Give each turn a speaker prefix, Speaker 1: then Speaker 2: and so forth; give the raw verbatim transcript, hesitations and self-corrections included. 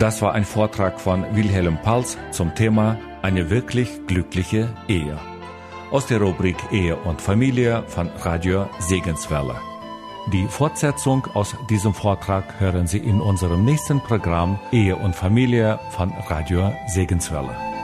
Speaker 1: Das war ein Vortrag von Wilhelm Pals zum Thema Eine wirklich glückliche Ehe. Aus der Rubrik Ehe und Familie von Radio Segenswelle. Die Fortsetzung aus diesem Vortrag hören Sie in unserem nächsten Programm Ehe und Familie von Radio Segenswelle.